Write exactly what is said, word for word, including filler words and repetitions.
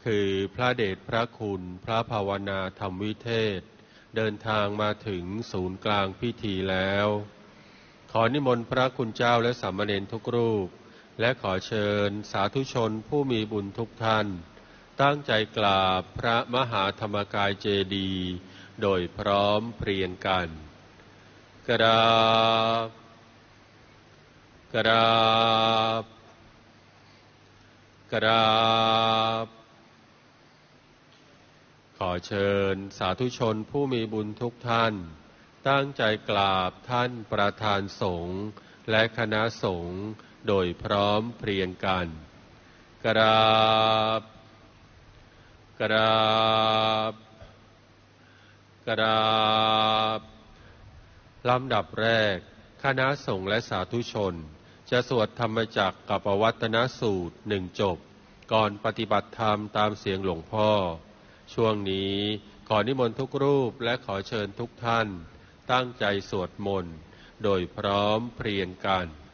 คือพระเดชพระคุณพระภาวนาธรรมวิเทศเดินทางมาถึงศูนย์กลางพิธีแล้วขอนิมนต์พระคุณเจ้าและสามเณรทุกรูปและขอเชิญสาธุชนผู้มีบุญทุกท่านตั้งใจกราบพระมหาธรรมกายเจดีย์โดยพร้อมเพรียงกันกราบกราบกราบขอเชิญสาธุชนผู้มีบุญทุกท่านตั้งใจกราบท่านประธานสงฆ์และคณะสงฆ์โดยพร้อมเพรียงกันกราบกราบกราบลำดับแรกคณะสงฆ์และสาธุชนจะสวดธรรมจักรกับปวัตนสูตรหนึ่งจบก่อนปฏิบัติธรรมตามเสียงหลวงพ่อช่วงนี้ขอนิมนต์ทุกรูปและขอเชิญทุกท่านตั้งใจสวดมนต์โดยพร้อมเพรียงกัน